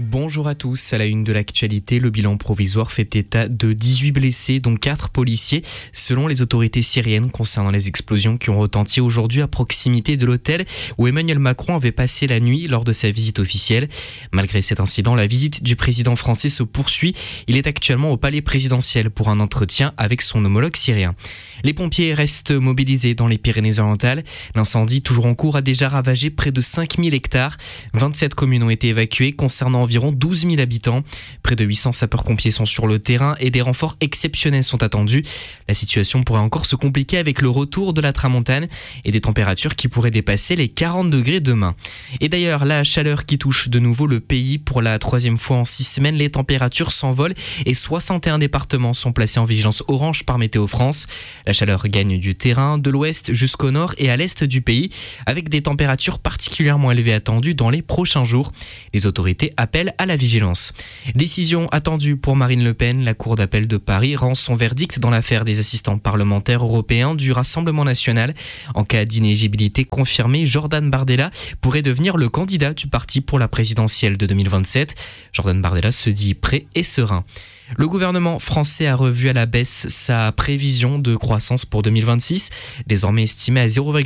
Bonjour à tous. À la une de l'actualité, le bilan provisoire fait état de 18 blessés, dont 4 policiers, selon les autorités syriennes concernant les explosions qui ont retenti aujourd'hui à proximité de l'hôtel où Emmanuel Macron avait passé la nuit lors de sa visite officielle. Malgré cet incident, la visite du président français se poursuit. Il est actuellement au palais présidentiel pour un entretien avec son homologue syrien. Les pompiers restent mobilisés dans les Pyrénées-Orientales. L'incendie, toujours en cours, a déjà ravagé près de 5000 hectares. 27 communes ont été évacuées, concernant environ 12 000 habitants. Près de 800 sapeurs-pompiers sont sur le terrain et des renforts exceptionnels sont attendus. La situation pourrait encore se compliquer avec le retour de la tramontane et des températures qui pourraient dépasser les 40 degrés demain. Et d'ailleurs, la chaleur qui touche de nouveau le pays pour la 3e fois en 6 semaines, les températures s'envolent et 61 départements sont placés en vigilance orange par Météo France. La chaleur gagne du terrain, de l'ouest jusqu'au nord et à l'est du pays, avec des températures particulièrement élevées attendues dans les prochains jours. Les autorités appellent à la vigilance. Décision attendue pour Marine Le Pen. La Cour d'appel de Paris rend son verdict dans l'affaire des assistants parlementaires européens du Rassemblement national. En cas d'inéligibilité confirmée, Jordan Bardella pourrait devenir le candidat du parti pour la présidentielle de 2027. Jordan Bardella se dit prêt et serein. Le gouvernement français a revu à la baisse sa prévision de croissance pour 2026, désormais estimée à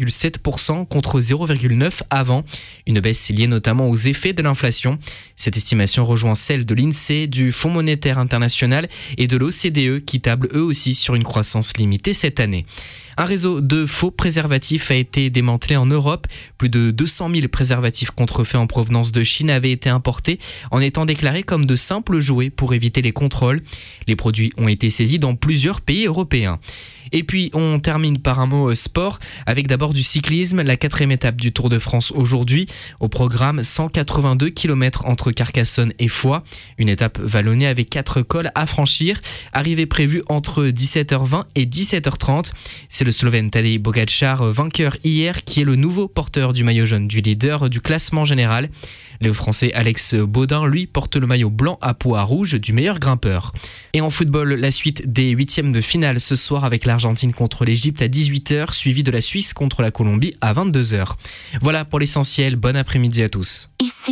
0,7% contre 0,9% avant. Une baisse liée notamment aux effets de l'inflation. Cette estimation rejoint celle de l'INSEE, du Fonds monétaire international et de l'OCDE qui tablent eux aussi sur une croissance limitée cette année. Un réseau de faux préservatifs a été démantelé en Europe. Plus de 200 000 préservatifs contrefaits en provenance de Chine avaient été importés en étant déclarés comme de simples jouets pour éviter les contrôles. Les produits ont été saisis dans plusieurs pays européens. Et puis on termine par un mot sport avec d'abord du cyclisme, la 4e étape du Tour de France aujourd'hui. Au programme 182 km entre Carcassonne et Foix. Une étape vallonnée avec 4 cols à franchir. Arrivée prévue entre 17h20 et 17h30. C'est le Slovène Tadej Pogačar, vainqueur hier, qui est le nouveau porteur du maillot jaune du leader du classement général. Le Français Alex Baudin, lui, porte le maillot blanc à pois rouge du meilleur grimpeur. Et en football, la suite des 8e de finale ce soir avec l'Argentine contre l'Égypte à 18h, suivi de la Suisse contre la Colombie à 22h. Voilà pour l'essentiel, bon après-midi à tous.